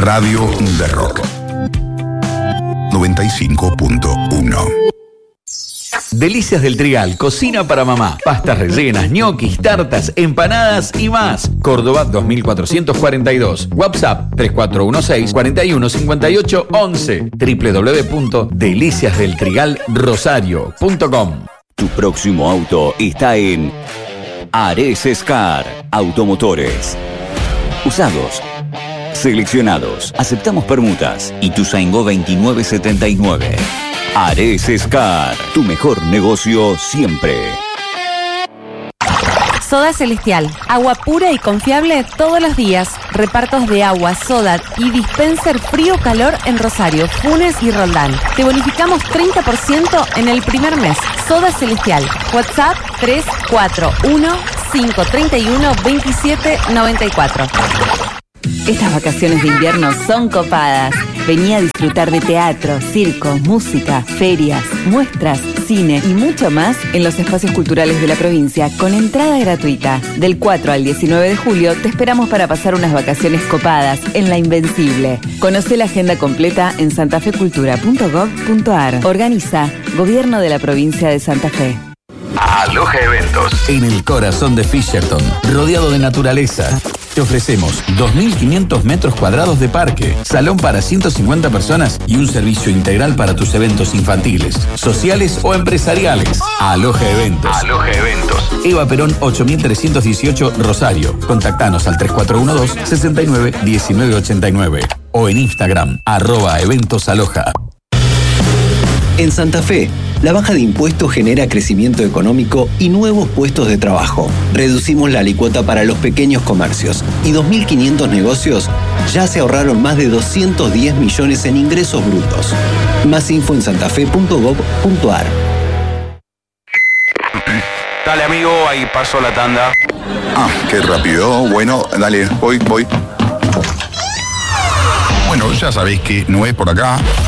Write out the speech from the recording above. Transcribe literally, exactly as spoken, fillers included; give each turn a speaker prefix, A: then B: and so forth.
A: Radio de Rock. noventa y cinco punto uno.
B: Delicias del Trigal, cocina para mamá. Pastas rellenas, ñoquis, tartas, empanadas y más. Córdoba dos mil cuatrocientos cuarenta y dos. WhatsApp tres cuatro uno seis, cuatro uno cinco ocho once. doble u doble u doble u punto delicias del trigal rosario punto com.
C: Tu próximo auto está en Ares Scar Automotores. Usados, seleccionados, aceptamos permutas. Ituzaingó veintinueve setenta y nueve. Ares Scar, tu mejor negocio siempre.
D: Soda Celestial, agua pura y confiable todos los días. Repartos de agua, soda y dispenser frío-calor en Rosario, Funes y Roldán. Te bonificamos treinta por ciento en el primer mes. Soda Celestial, WhatsApp tres cuatro uno, cinco tres uno, dos siete nueve cuatro. Estas vacaciones de invierno son copadas. Vení a disfrutar de teatro, circo, música, ferias, muestras, cine y mucho más en los espacios culturales de la provincia con entrada gratuita. Del cuatro al diecinueve de julio te esperamos para pasar unas vacaciones copadas en La Invencible. Conoce la agenda completa en santafecultura punto gob punto ar. Organiza Gobierno de la Provincia de Santa Fe.
B: Aloha Eventos. En el corazón de Fisherton, rodeado de naturaleza. Te ofrecemos dos mil quinientos metros cuadrados de parque, salón para ciento cincuenta personas y un servicio integral para tus eventos infantiles, sociales o empresariales. Aloha Eventos. Aloha Eventos. Eva Perón ocho mil trescientos dieciocho, Rosario. Contactanos al tres cuatro uno dos, seis nueve, uno nueve ocho nueve o en Instagram, arroba eventos aloha.
E: En Santa Fe, la baja de impuestos genera crecimiento económico y nuevos puestos de trabajo. Reducimos la alícuota para los pequeños comercios y dos mil quinientos negocios ya se ahorraron más de doscientos diez millones en ingresos brutos. Más info en santafe punto gob punto ar.
F: Dale, amigo, ahí paso la tanda.
A: Ah, qué rápido. Bueno, dale, voy, voy. Bueno, ya sabéis que no es por acá.